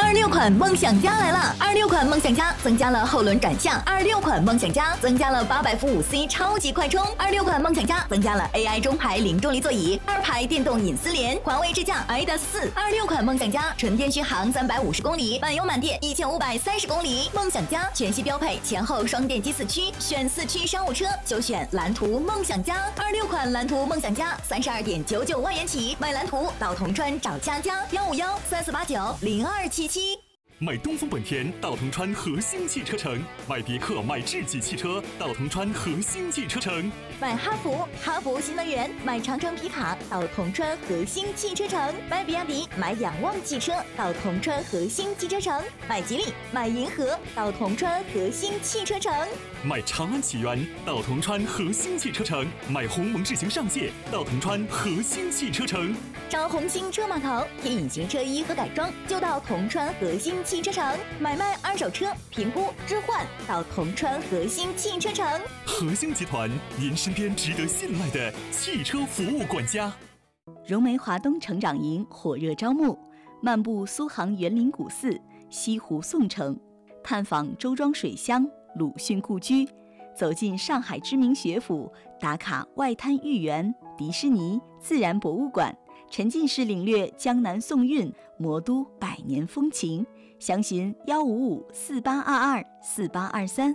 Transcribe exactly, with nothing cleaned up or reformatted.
二六款梦想家来了！二六款梦想家增加了后轮转向，二六款梦想家增加了八百伏五 C 超级快充，二六款梦想家增加了 A I 中排零重力座椅，二排电动隐私联，环卫智驾 A D A S 四。二六款梦想家纯电续航三百五十公里，满油满电一千五百三十公里。梦想家全系标配前后双电机四驱，选四驱商务车就选蓝图梦想家。二六款蓝图梦想家三十二点九九万元起，买蓝图到铜川找佳佳，幺五幺三四八九零二七七。 买东风本田到铜川和兴汽车城，买别克买智己汽车到铜川和兴汽车城， 买哈弗哈弗新能源，买长城皮卡到铜川和兴汽车城，买比亚迪买仰望汽车到铜川和兴汽车城，买吉利买银河到铜川和兴汽车城， 买长安启源到铜川和兴汽车城，买鸿蒙智行上界到铜川和兴汽车城， 找红星车码头贴隐形车衣和改装就到铜川和兴汽车城，买卖二手车评估置换到铜川和兴汽车城。 和兴集团，您身边值得信赖的汽车服务管家。 融媒华东成长营火热招募，漫步苏杭园林古寺、西湖宋城，探访周庄水乡、鲁迅故居，走进上海知名学府，打卡外滩豫园、迪士尼、自然博物馆，沉浸式领略江南宋韵、魔都百年风情。详询幺五五四八二二四八二三。